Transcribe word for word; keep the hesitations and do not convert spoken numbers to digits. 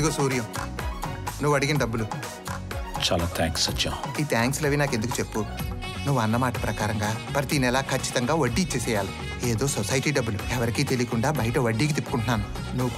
ఇదిగో సూర్యం, నువ్వు అడిగిన డబ్బులు. చాలా థ్యాంక్స్ సత్యం. ఈ థ్యాంక్స్లు అవి నాకు ఎందుకు చెప్పు. నువ్వు అన్నమాట ప్రకారంగా ప్రతి నెల ఖచ్చితంగా వడ్డీ ఇచ్చేసేయాలి. ఏదో సొసైటీ డబ్బులు ఎవరికీ తెలియకుండా బయట వడ్డీకి తిప్పుకుంటున్నాను. నువ్వు